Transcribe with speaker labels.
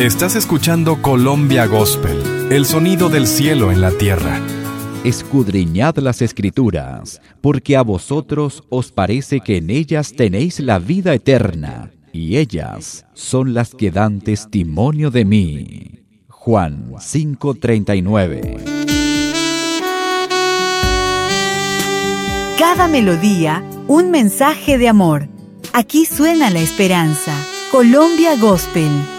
Speaker 1: Estás escuchando Colombia Gospel, el sonido del cielo en la tierra.
Speaker 2: Escudriñad las Escrituras, porque a vosotros os parece que en ellas tenéis la vida eterna, y ellas son las que dan testimonio de mí. Juan 5:39.
Speaker 3: Cada melodía, un mensaje de amor. Aquí suena la esperanza. Colombia Gospel.